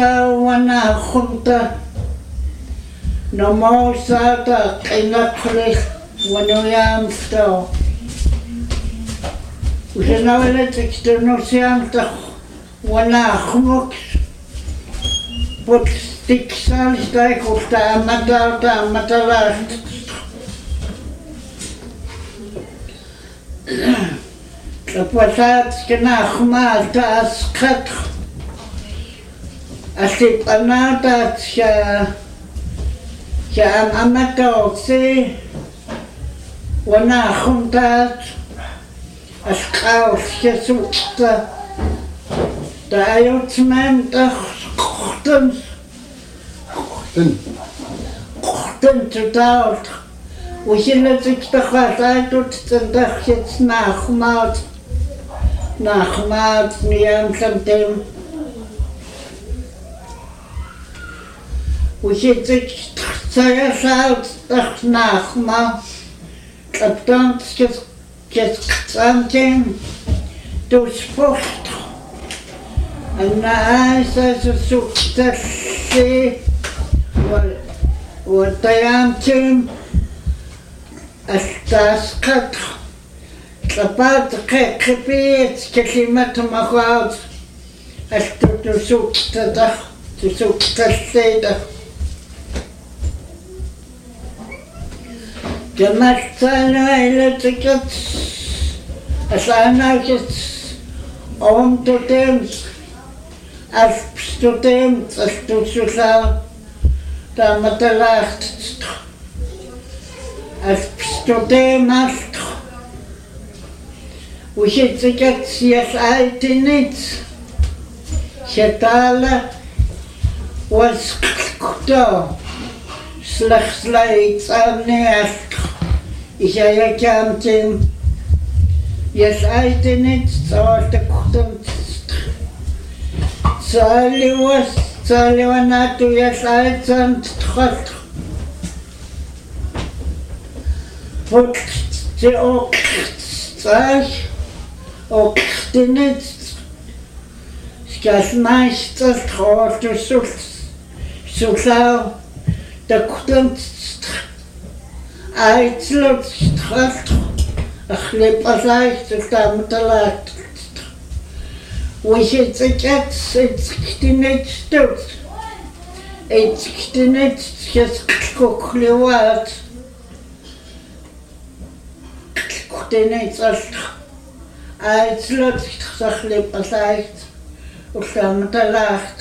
Wana khunta no more sata kinakli wanuyam sto. Usenawele teksternosiam ta wana khumok pot stiksal stai kurta matala Kapasat kena khmal ta skhat Asip anatat siya amatok si wana khuntat askaw siya sukta tayo tmenta khten tutalt usila tiktakhat tut tendach jetzt nachmat niyam samtem Usitzik tsayasalt nachma kaptant kesksantin duspost anna asa suktasi watayamtim astaskat kapat kekipit kelimat mahad astutusuktada tusuktasida Gemachtana elektriket asanaket to dem astutusla da matalacht astutemast Usitziket sias altinit Shetala was kto Slachsleit amneast Ishayakamtim Yes altinit Sawta kutumt Saliwanatu yes altant tchot Put the oktinit Skasmeister Trotu Sulao Da kutumt Aitzlut strat Achlipasait Tamtalat Wish it's ktinit stut It's ktinit just kukliwat Ktinit Aitzlut Achlipasait Tamtalat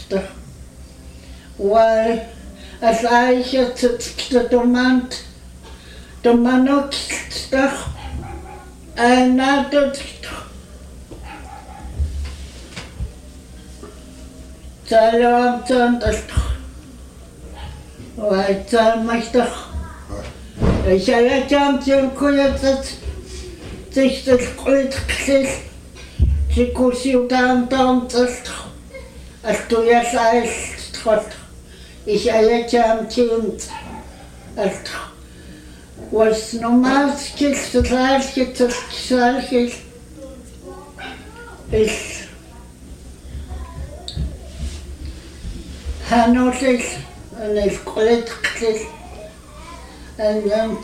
Why As I get the domano stuff, and not the Salon turned the White Master. I shall let jump to quiet that takes the great cliff. She could see down just as to your size trot. Ich ayacham kind was normal skills to gleiche zu gleiche ist Hanotis and it's collected and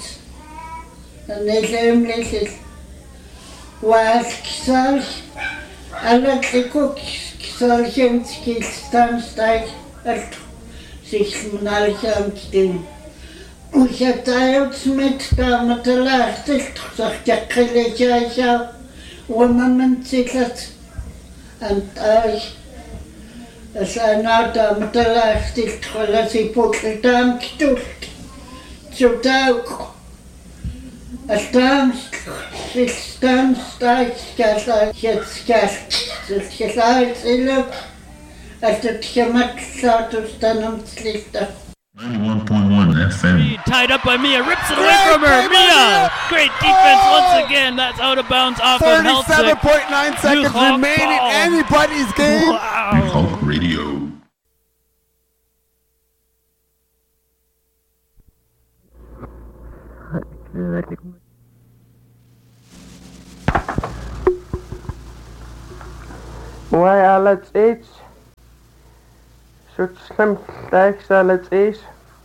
it's was kisal electrical kisal skills stands like sich nalchamtin Ushatayot mit damatalacht sagt ja keleja woman sikat and as another matalacht kolasi potam kitut Zutauk Astam Sistam Stajkasa Jetskast Sjelaisiluk As the Tiamat Satus Tanum Slista 91.1 FM. Tied up by Mia, rips it away from her. Mia! Great defense once again. That's out of bounds off of Helsick. 37.9 seconds remaining. Anybody's game. Wow. Hulk Radio. Why Alex H? Sutslam taiksalet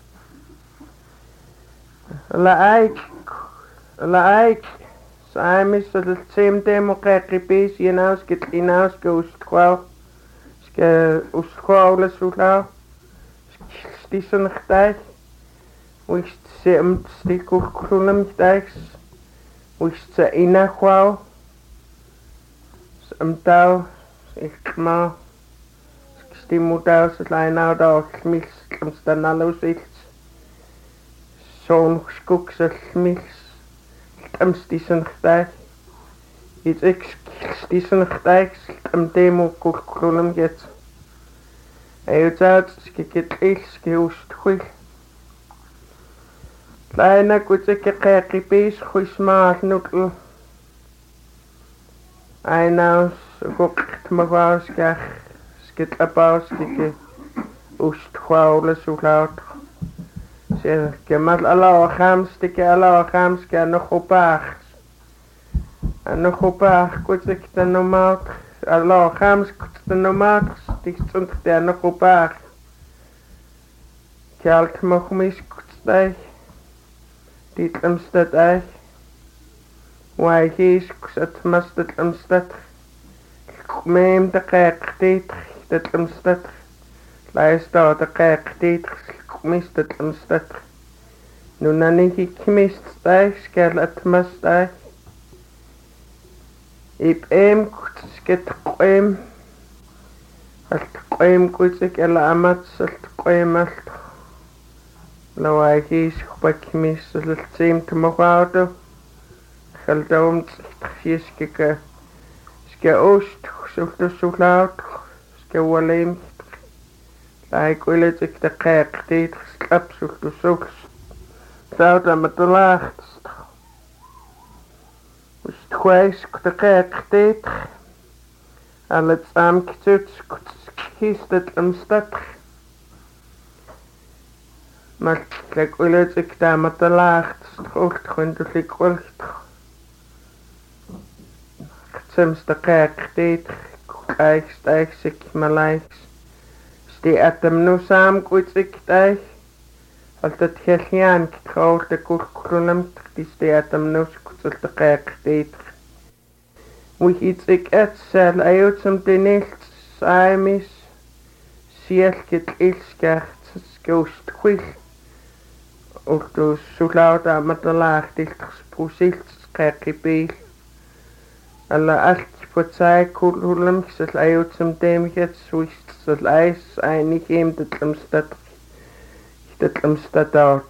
Laik Saimis the same democratic Yenaus get inaus go squaw squawless Sulao Stison Dike which sim stikulum dikes which the inaquao some tau ikma Stimudaus line out of Smiths from Stanalos Zo'n skoeksels, stisson gelijk. Iets stisson gelijk, demo kulkulum get. Uit skikket ilskeust goed. Kleine kutseke kerkipis goismaat nukkel. Einaus gokt mevrouwskach, skit abouskikke. Oest gwauwle zo laut. Kemal Allah khamstike Allah khamske nog opach kutsik de normaal Allah khamske de normaal stik stond de nog opach kalt mag mis kutstay dit amstad ay why he's kusat mastat amstad mem de kijk dit amstad Laista de kijk dit mist het amstad. Nu nanik mist stijg skelet mastijg. Ik sket qoem. Qoem kutsik ela amat salt qoemalt. Lawai is gebak mist het seem te mogoudo. Geldom fieskeke. Ske oost sulto sulaut. Ske waleem. Like willet ik de kerk deed geslap zoek de zoeks. Zou dan met de laagst. Dus het gwijs de kerk deed. Al het saamgetut kiest het amstad. Maar like willet ik daar met de laagst. Hoogst gwendelijk ik wilgt. Het sims de kerk deed. Kijk stijg zich maar lijks. Die atem nu saam kutsik dai altijd geljan gekauwd de kurkulum die atem nu kutsik de kerk deed wie iets ik et sel uit som de niet saimis sielket ilskert skost kwil ook dus zo laut met de laag dicht gesproesilt kerkipeel alla alt Potsai kululum sel uit som demget swist sel ijs einig hem dit amstad out.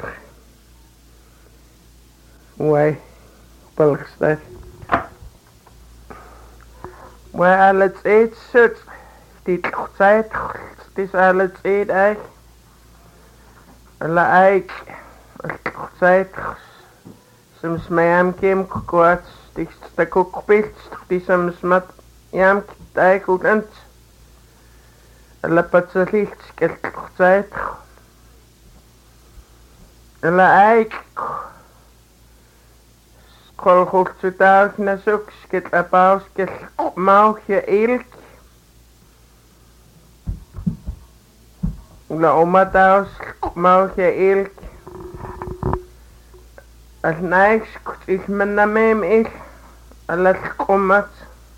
Why Belgstad. Why alles eet zit dit tijd dis alles eet eik alla eik tijd soms mij am kem kwart de kookpit die soms met jam kijk goed en la patsalicht skelt tijd la eik kol goed te dag na zoek skelt abaus skelt mauwje eerlijk la oma daus mauwje eerlijk als niks is men na mem is alles komt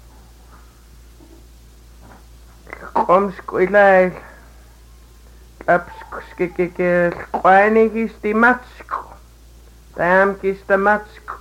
Omskuilai Abskike Quainig die matsk Damkis de matsk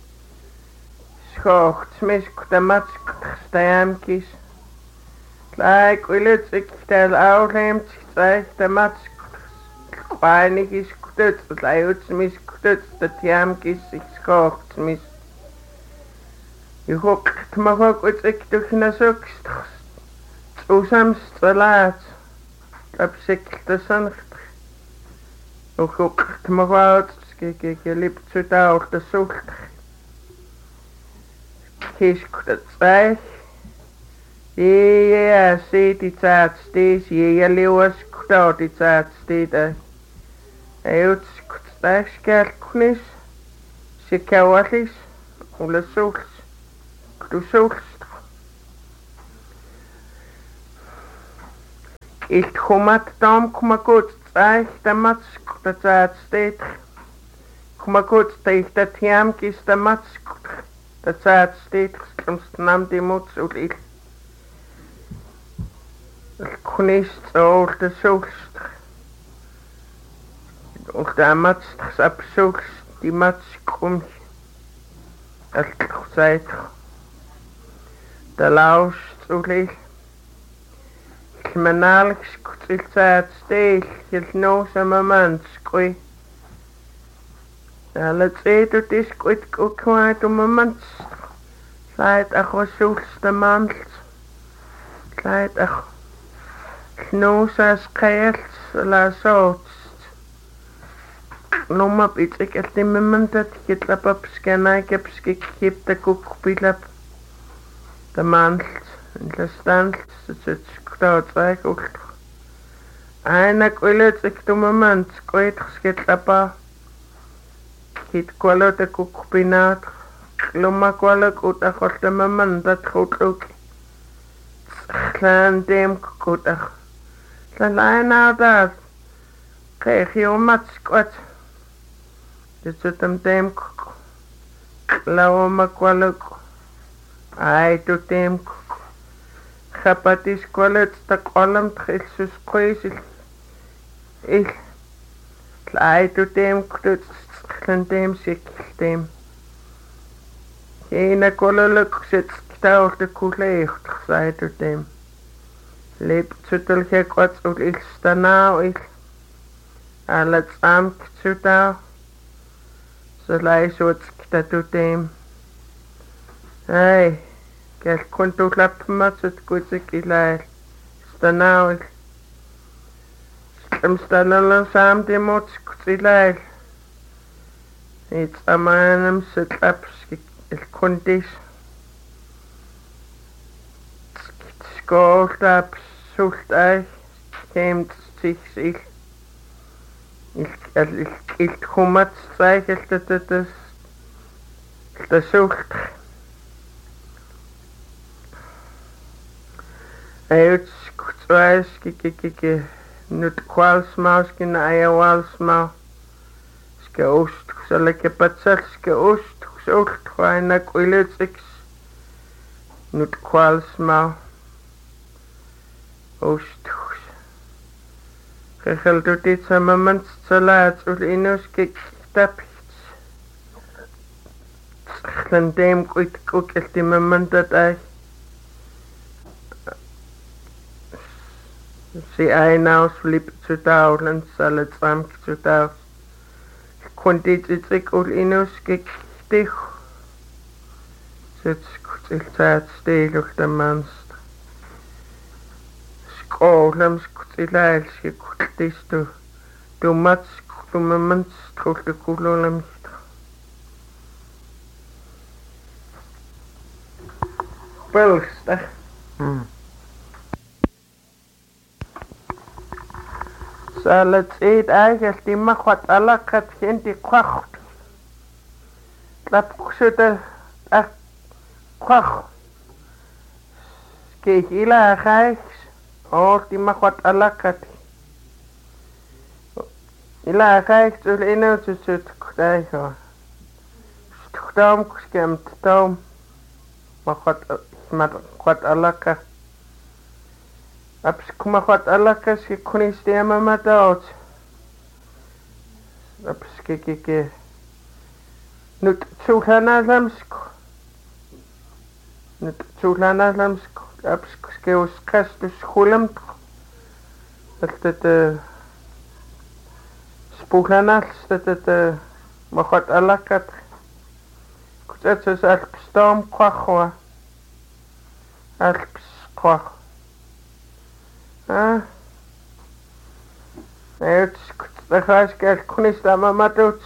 Schocht misk de matsk Damkis Like willet ik tel uitleemt Zeg de matsk Quainig is kutut Luid misk kutut de Damkis ik schocht mis Je hokt mag ook wat ik toch na zoekst Usams laat, op zich de zonnicht. Ook het mag uit, kijk je liep zo daar de zocht. Kies het zeg. Ja, zie die tijd steeds, je leeuws daar die tijd steeds. Hij het zeg kerknis, ze kauwatjes, alle zocht, du zocht. Ilthumat dom kumakut tsaich damatsk tatsat state kumakut taich tatiam kis damatsk tatsat state nam dimuts ulil kunist ol de sulst ol damatsk sapsulst die matskrum altzeit da laust ulil Manalks kutilsaat steel hilno samamans koi Alatseetu tiskuit kukwaatu mamans Lait ako sulsta mans Lait ako Hnusas kaels la sootst Noma pitsik alti mimantat hitlapap skanai kepski kipta kukpilap Da mans La stans Staatsrijk ook. Eindelijk wil ik de moment kwijt geschiedlapa. Kiet kwalo te kukpinaat. Loma kwalo kutak op de moment dat goed ook. Slaan deem kutak. Slaan nou dat. Krijg je om wat squat. Dit zit hem deem kuk. Laoma kwalo. Ai to deem kuk. Kapatis kwalet tak olam trilsus koisil il laitu dem klutslandem sikildem Ena kololuk sit staulte kulecht saitu dem Lep tutul hekwats ul il stanau il Alat amk tutau So laisuot ktatu dem Hey Kel kuntu lapmatsut kutsik ilail Stanauil Stamstanala samdimots kutsilail It's amanam sitlapski il kundis Skoltap sultai Kemt siksil Il kumats zeigel Det sult Uit kutsuis kikikiki nut kwalsmaus kin ayawalsmau ske oost kusalleke patsal ske oost kusult kwaina kuiletsix nut kwalsmau oost Gegeldu dit samamans salaat ul inus kik tapits Landem kuit kukelti mamandat ay Si einaus flip tutau lan salat samk tutau Kondit itik ul inus gik dich Sits kutiltaat steeluk da manst Skålem skutilail ski kultistu Du mats kumamans trultu kulolam Pölstach Salat eet eigenlijk die mag wat alakat geen die kwacht. Lap kusuta kwacht. Kijk ila gijs. Oh die mag wat alakat. Ila gijs ul ino zut kudaigo. Stukdom kuskemt dom. Mag wat alakat. Aps kuma wat alakas ki kunis de mama dood. Aps ki nut tsulana lamsk. Nut tsulana lamsk. Aps ki uskas dus schulam. Dat spoelanas dat mag wat alakat. Kutset is alpstom kwachwa. Alps kwach. Het is een kunis dat mama doet.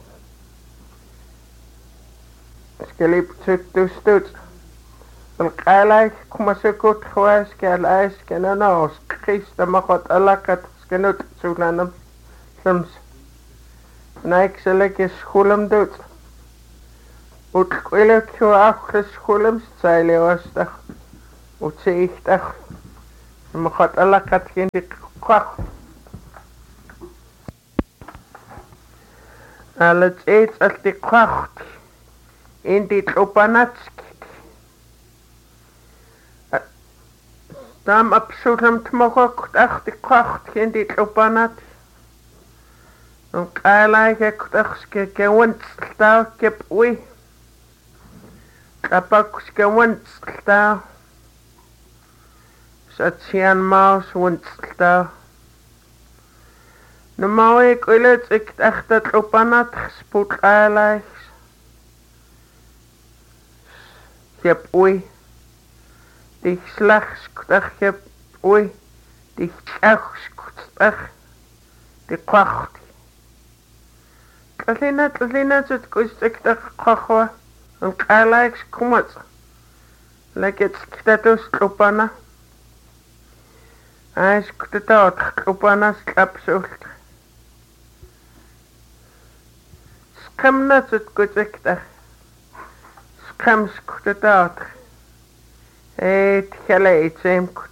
Skeliep dus doet. Welk eigenlijk kom zo goed geweest, kel ijs, ken en nou, skries, dan mag wat alakat, skenut, zo lang soms. En ik zal lekker schoolem doet. Ut wil ik je achter schoolem, zei was toch. Ut zie ik toch. Mukhat Allah katkin di kwak. Alat eet al di kwak. Indi tlopanatski. Tam absoluut tmokok ach di kwak indi tlopanat. Kailaik ach gewensteltau kep ui. Kapak gewensteltau. Satsian maus wensteltau. Normaal ik wil ik echt dat op aan het gespoed kailaik. Kep ui. Die slechts kutach kep ui. Die echt kutach. Die kwacht. Tlina zit kustik de kwachwa. En kailaik kumats. Like it's kitatus klopana. Hij skuttat klopana slapsult. Skamna zit kustik de. Skam skuttat. Het gele iets kut.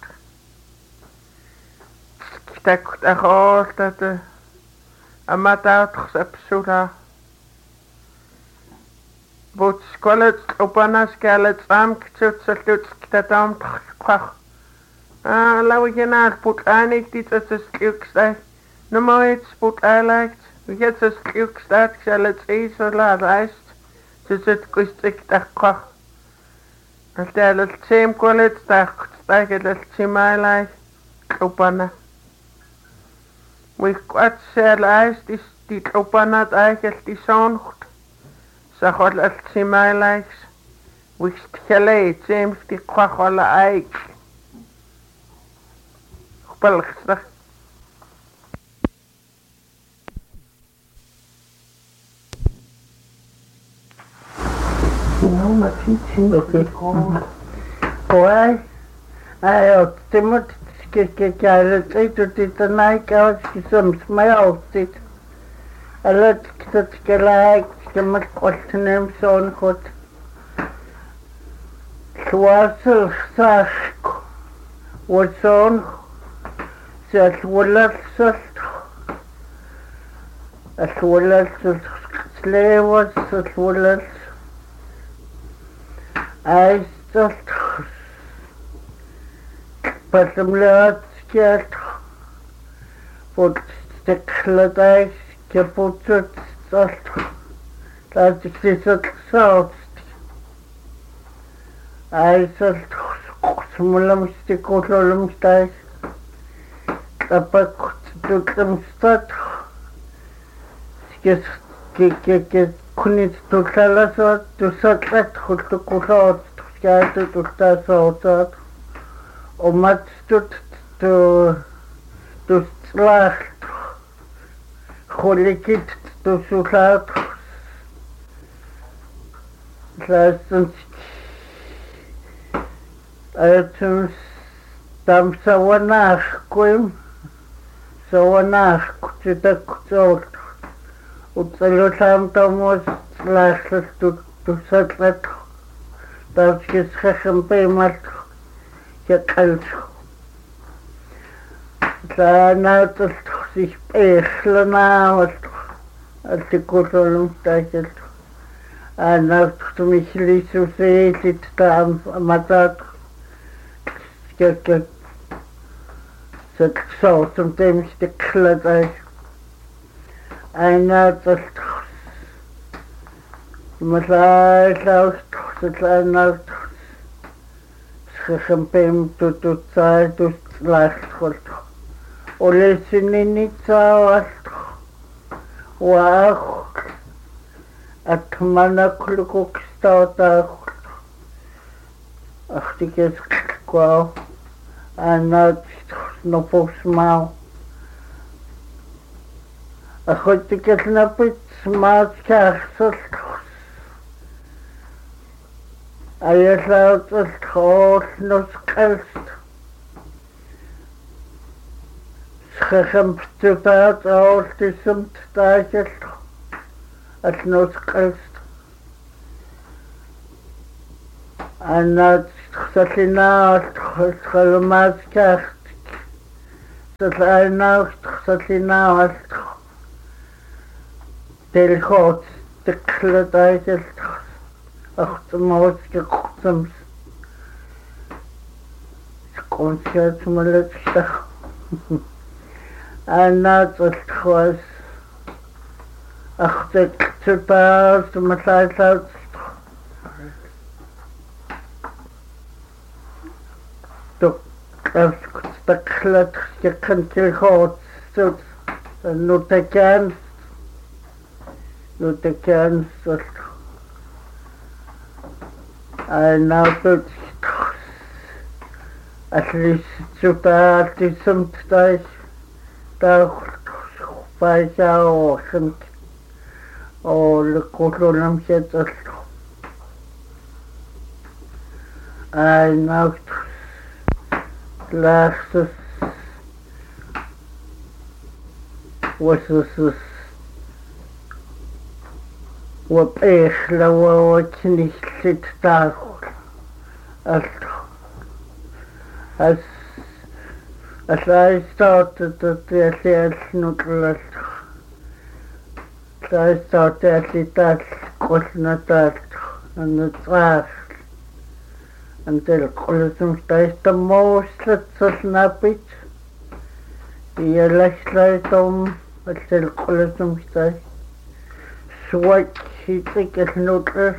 Skitak de hoort dat de. Amatat sapsula. Bot skolet opana skalet ktsut salut ktatam kwach. Laat je naar put aanik dit as skuksta. No mooit put aanlegt. Jetzt as skuksta skalet is so laat ijst. Zit kustik tak kwach. Als dat seem kolet tak tak dat simaalai opana. We kwat sel ijst is dit opana eigenlijk die zoncht. Zag al simaalai. We geleid seem die kwach alle eik. Balgstag. No, maar fietsen. Oké. Hoi. Hij timot kijk het dit en ik als je soms mij altijd. Alles dat gelijk, je moet kort nemen zo'n goed. Zoals zag, wat zo'n الولد صلت سليوس الولد عايز صلت بسملات كيت فوت تكلت عايز كبوتت صلت لازم تسلت صوت عايز صلت سمولا مستيقوت لولا مستايس Tapak tutam stat. Que kunit tutala so tu satlat khultu kusot skaitu tutta sotat. O mat tut tu slacht. Kholikit tu sulat. Lasens ayatums tam sawanach koim. Sawanach kuchitak kuchot. Utsalutam tomos laslas tu satlat. Tarskis khakhampemat yakalt. Natal sich echlana articulum tajel. Anat tu mich lisu seit tam matat. So sometimes the cloud I know that Masai out I know champagne to try to last hold. Or listening it out wow at Manakuluk start out. I think it's wow. En het nog volgens mij. Goed, ik heb snap het, maar het krijgt. Hij zou het gewoon nog kerst. Schegem stuurt als het is om te stijgen. Het nog kerst. En het Satina, het geloof krijgt Salnaust salinaust delhot tekladaiselt achtemootskeqtams konsertsmalletsta annaatsaltwas achtektspaast matlaislaut Staklet gekkentil hot sut nutekan nautut at least super sometimes da paisa o sunt o le kolonam set naut Laxus was what la what nicht sit da as I started the neutral I started that was that and the trash until Colosum stays the most snappy. The last until Colosum stays. Swat he take as neutral.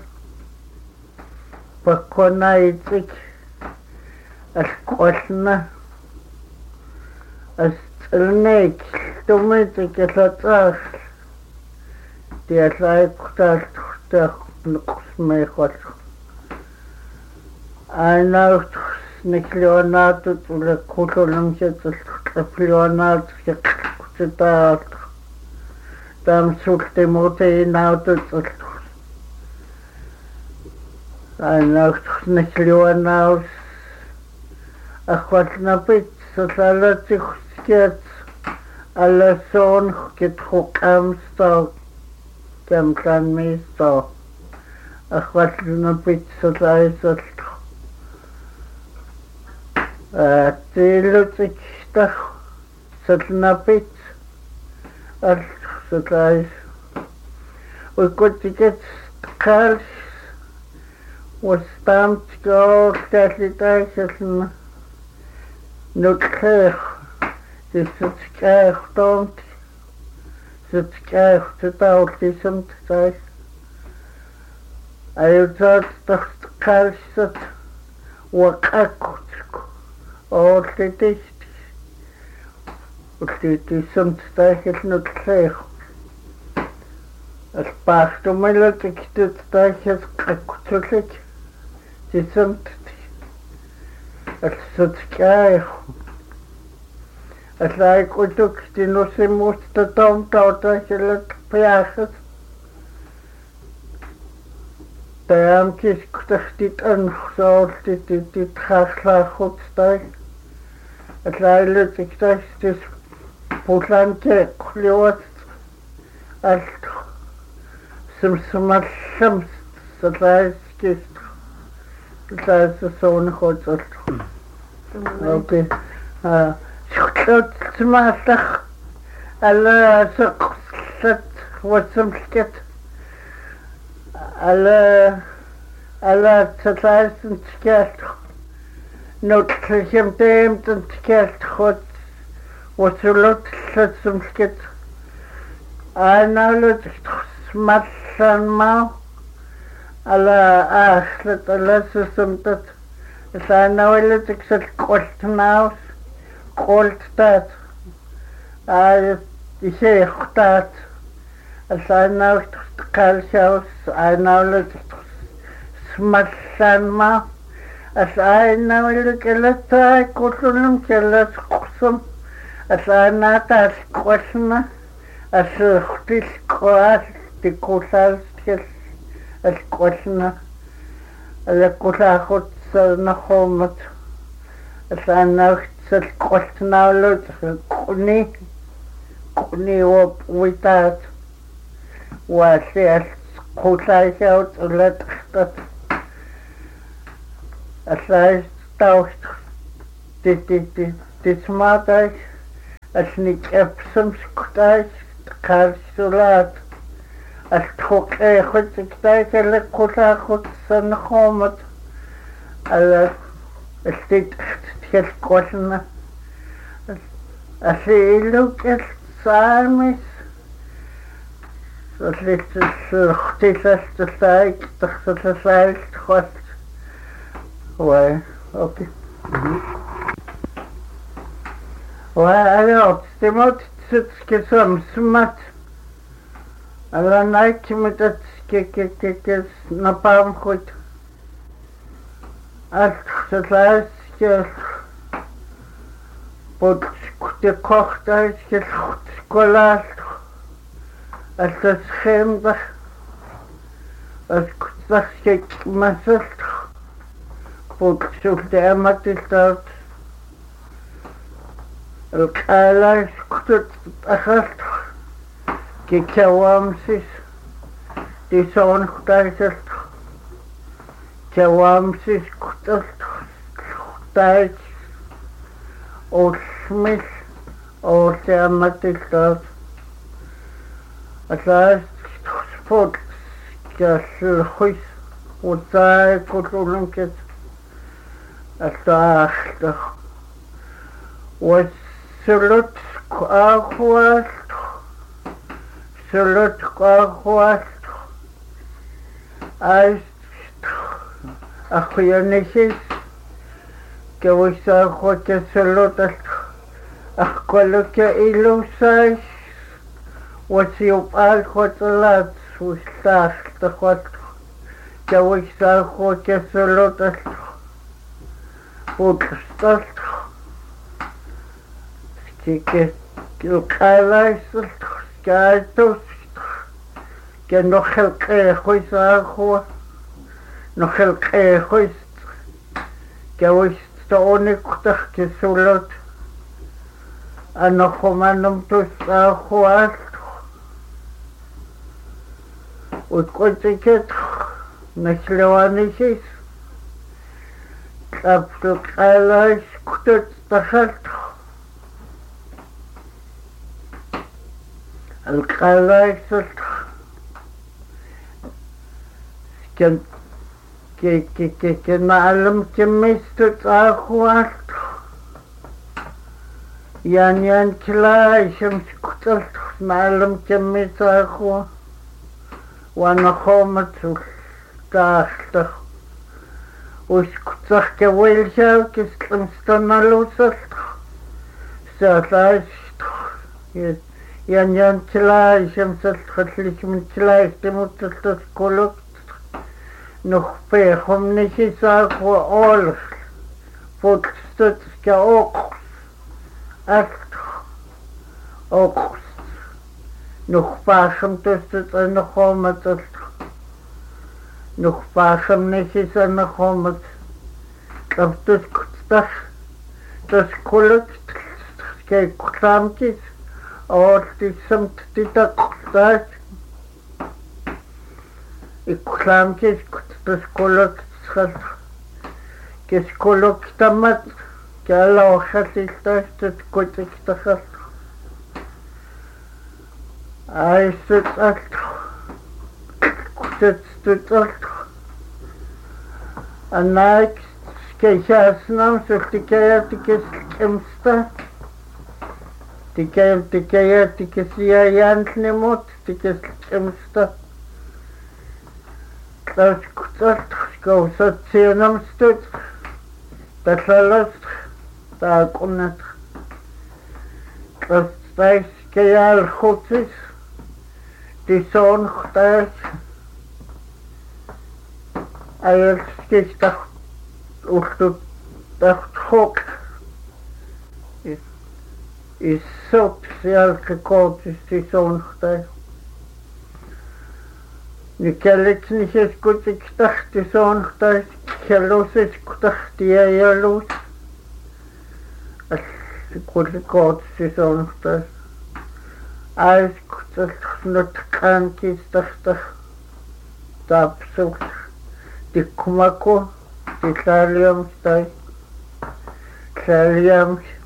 But when I take as Quasna as Snake, to me take as a trash. The like that looks me what. I know Leonardo to the Colonel Leonardo Chita Dam Suk de Mote now to I know Leonardo a Quatnapit, so I let you get a lesson get hook stock, can me so a Quatnapit, so I said. Tilutsikta Satnapit Satay. We could get cars was stamped go Catholic not care. This is care don't sit care to autism today. I thought the cars that were or the test. The some is not clear. As past to my little stage has cracked. The some as such care. As I could look the no se most the tom daughter she let piaches. The amkis kuchtit an so the trasla hotstag. As I look at this Putlante Cleot as some supplies kissed. That's the son hot. Okay. Shut master. Allah success was some skit. Allah supplies and skit. Not him damned and skit hot. Was a lot of some skit. I now look smash and mouth. Allah let Allah some that. As I know a little except cold mouse, cold that. I say that. As I know the car house, I now look smash and mouth. As I know a little I could them kill us some. As I not as question as this class the course as question the course na home as I know such question now look kuni up with that was yes course out let that as I thought the smart Alnik epsom sktais kalsulat. Altrok khutsiktais lekulakhut sanhomat. Al stit tjelkolna. Asiluk salmis. Dat ligt de tijd, de tijd, God. Ouais, ok. Ouais, alors, c'est moi qui sommes smat. Alors, naik met dat que n'a pas goed. Als het laatste pot de kocht uit je scholaar. Als het schemdag, als ik mezelf pot zoek de amatistat. القالة كتت أخذت كي كوامسيس دي سون خطايتت كوامسيس كتت خطايت أو سميس أو سيامتلتات أساس سبوت كالخيس وطاي كتولن كت أساس Sulut kwakwast, sulut kwakwast, aist akhyanishes, kawisa khote sulutat, akhkoluke ilusais, wasiupal khotalat, ustas takhot, kawisa khote sulutat, utstas. Que el calas gatos que no el quejo es agua no el quejo es que hoy está único que solo a no comandan tus aguas o cuente que no es lo anisis el calas que está alto القلايس كان معلم كميست أخوات يعني كلاي شمس كتلت معلم كميست أخوات وانا خومت تاخت وسكتخ كويل شاو كسلم ستنالوست ساتاش Yan tlaai shamsat khatlik min tlaai temutat kolok nog pehom nishisa ko ol fotstat ka ok akt ok nog pasham testat an khomat nog pasham nishisa an khomat kaptus kutstach tas kolok ke kramkis और तिसमती तक ताज इक्लाम के स्कूलों की तमत क्या लाओशा तिस्ताज तो कुछ इक्तखल ऐसे तक कुछ तक अनाक के शासनाम सुर्तिकाया तिकेस केमस्ता Tikaya Yanslimot, Tikis Kimsta. Das goes at Sienam stood. That's a last dark on it. Das Dice Kayal Hotis, the son Hotas. I sketched that hook is so psychical die zonigheid. Nu kan ik niet eens goed ik dacht die zonigheid. Jaloers is gedacht die jaloers. Als ik goed die zonigheid. Als ik dacht dat kantjes dacht dat zoekt die kumako die saliumstijl. Saliums.